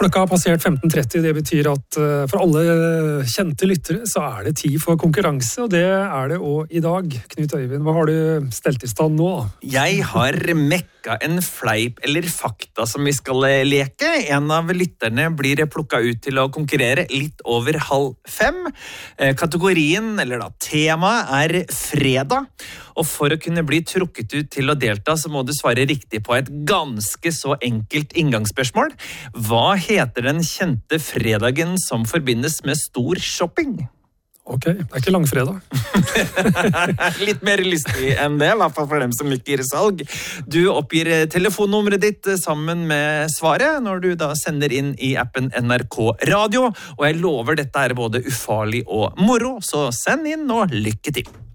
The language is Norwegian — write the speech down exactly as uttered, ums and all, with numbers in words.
Klokka har passert femten tretti, det betyr at for alle kjente lyttere så er det tid for konkurranse, og det er det også i dag. Knut Øyvind, hva har du stelt i stand nå? Jeg har mekka en fleip eller fakta som vi skal leke. En av lytterne blir plukket ut til å konkurrere litt over halv fem. Kategorien, eller da temaet, er fredag. Og for å kunne bli trukket ut til å delta, så må du svare riktig på et ganske så enkelt inngangsspørsmål. Hva heter den kjente fredagen som forbindes med stor shopping? Ok, det er ikke langfredag. Litt mer lystig enn det, i hvert fall for dem som ikke gir salg. Du oppgir telefonnummeret ditt sammen med svaret når du da sender inn i appen N R K Radio. Og jeg lover dette er både ufarlig og moro, så send inn og lykke til.